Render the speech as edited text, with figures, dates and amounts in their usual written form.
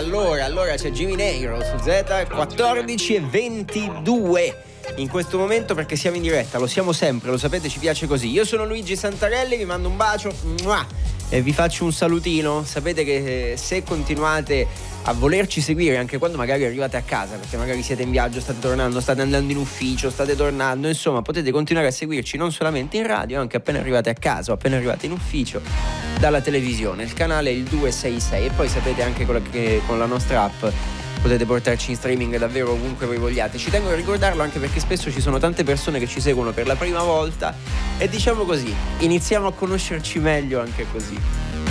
allora c'è Jimmy Nero su Z, 14:22 in questo momento, perché siamo in diretta, lo siamo sempre, lo sapete, ci piace così. Io sono Luigi Santarelli, vi mando un bacio e vi faccio un salutino. Sapete che se continuate a volerci seguire anche quando magari arrivate a casa, perché magari siete in viaggio, state tornando, state andando in ufficio, state tornando, insomma potete continuare a seguirci non solamente in radio, anche appena arrivate a casa o appena arrivate in ufficio dalla televisione. Il canale è il 266 e poi sapete anche con la nostra app potete portarci in streaming davvero ovunque voi vogliate. Ci tengo a ricordarlo anche perché spesso ci sono tante persone che ci seguono per la prima volta e diciamo così, iniziamo a conoscerci meglio anche così.